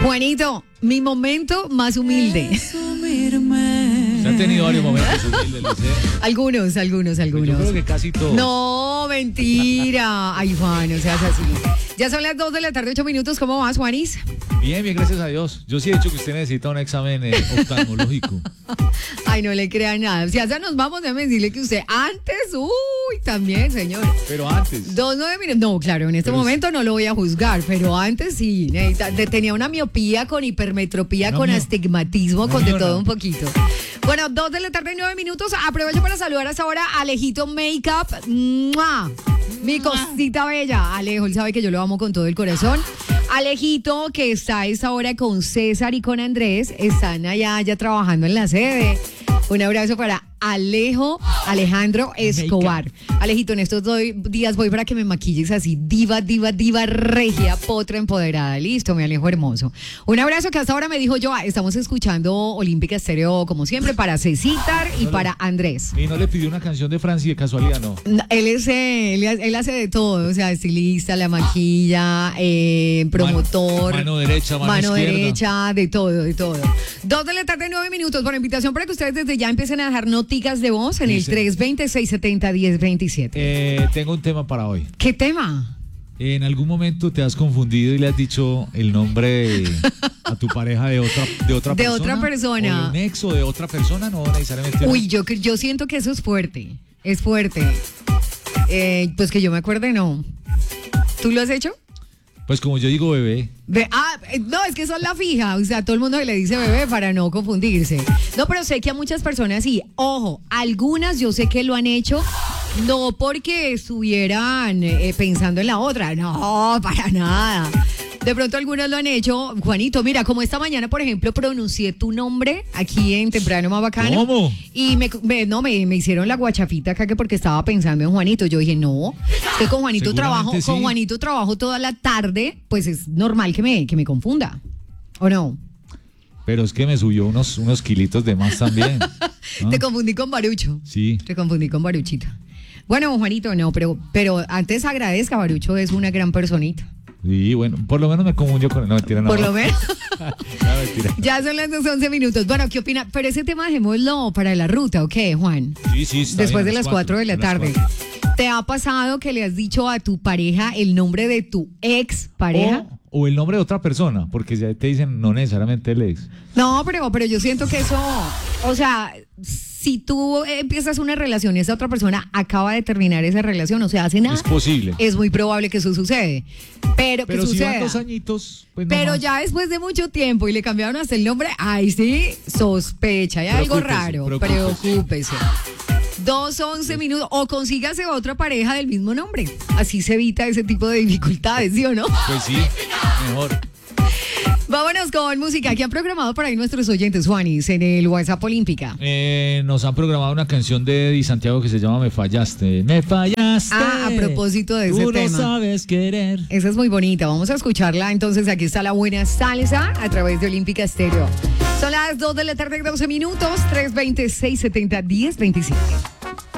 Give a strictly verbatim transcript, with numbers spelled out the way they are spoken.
Juanito, mi momento más humilde. Se han tenido varios momentos humildes, lo sé. Algunos, algunos, algunos. Yo creo que casi todos. No, mentira. Ay, Juan, no seas así. Ya son las dos de la tarde, ocho minutos. ¿Cómo vas, Juanis? Bien, bien, gracias a Dios. Yo sí he dicho que usted necesita un examen eh, oftalmológico. Ay, no le crea nada. Si ya nos vamos, déjame decirle que usted antes, uy, también, señor. Pero antes. Dos, nueve minutos. No, claro, en este Pero momento no lo voy a juzgar, pero antes sí. necesita- de- tenía una miopía con hipermetropía, No, con no. astigmatismo, No, con de no, todo no. un poquito. Bueno, dos de la tarde, nueve minutos. Aprovecho para saludar hasta ahora a Alejito Makeup. ¡Mua! Mi cosita bella. Alejo, él sabe que yo lo amo con todo el corazón. Alejito, que está a esta hora con César y con Andrés, están allá ya trabajando en la sede. Un abrazo para Alejo, Alejandro Escobar. Alejito, en estos doy- días voy para que me maquilles así, diva, diva, diva, regia, potra, empoderada. Listo, mi Alejo hermoso. Un abrazo que hasta ahora me dijo yo, ah, estamos escuchando Olímpica Estéreo como siempre para Cecitar y para Andrés. Y no le pidió una canción de Francia de casualidad, no. No, Él, es, eh, él, él hace de todo, o sea, estilista, la maquilla, eh, promotor. Mano, mano derecha, mano, Mano izquierda. derecha, de todo, de todo. Dos de la tarde, nueve minutos. Por invitación para que ustedes desde ya empiecen a dejar noticas de voz en el Dice. tres veinte, seiscientos setenta, diez veintisiete. Eh, tengo un tema para hoy. ¿Qué tema? ¿En algún momento te has confundido y le has dicho el nombre de- a tu pareja de otra, de otra De persona? otra persona. ¿O de un ex o de otra persona? No necesariamente. Uy, yo, cre- yo siento que eso es fuerte. Es fuerte. Eh, pues que yo me acuerde, no. ¿Tú lo has hecho? Pues como yo digo bebé. Be- ah, eh, no, es que son la fija, o sea, todo el mundo le dice bebé para no confundirse. No, pero sé que a muchas personas sí. Ojo, algunas yo sé que lo han hecho, no porque estuvieran eh, pensando en la otra, no, para nada. De pronto algunas lo han hecho. Juanito, mira, como esta mañana, por ejemplo, pronuncié tu nombre aquí en Temprano Más Bacano. ¿Cómo? Y me, me- no, me, me hicieron la guachafita acá que porque estaba pensando en Juanito. Yo dije, no, es que con Juanito Seguramente trabajo, sí. con Juanito trabajo toda la tarde, pues es normal que me, que me confunda. ¿O no? Pero es que me subió unos, unos kilitos de más también. ¿no? Te confundí con Barucho. Sí. Te confundí con Baruchito. Bueno, Juanito, no, pero, pero antes agradezca, Barucho es una gran personita. Y bueno, por lo menos me confundió con. No, mentira, no. Por lo menos. No, mentira. Ya son las dos once minutos. Bueno, ¿qué opina? Pero ese tema dejémoslo para la ruta, ¿ok, Juan? Sí, sí, está Después bien, de a las cuatro de la a las tarde. cuatro. ¿Te ha pasado que le has dicho a tu pareja el nombre de tu ex pareja? O, o el nombre de otra persona, porque ya te dicen no necesariamente el ex. No, pero, pero yo siento que eso, o sea, si tú empiezas una relación y esa otra persona acaba de terminar esa relación, o sea, hace nada, Es posible. es muy probable que eso sucede. Pero, Pero que si van suceda. dos añitos, pues no Pero más. ya después de mucho tiempo y le cambiaron hasta el nombre, ahí sí, sospecha, hay algo Preocúpese, raro. preocúpese. Preocúpese. Dos, once minutos. O consígase otra pareja del mismo nombre. Así se evita ese tipo de dificultades, ¿sí o no? Pues sí, mejor. Vámonos con música. ¿Qué han programado por ahí nuestros oyentes, Juanis, en el WhatsApp Olímpica? Eh, nos han programado una canción de Di Santiago que se llama Me Fallaste. Me fallaste. Ah, a propósito de ese Tú tema. no sabes querer. Esa es muy bonita. Vamos a escucharla. Entonces, aquí está la buena salsa a través de Olímpica Estéreo. Son las dos de la tarde, doce minutos. tres veinte, seiscientos setenta, diez veintisiete.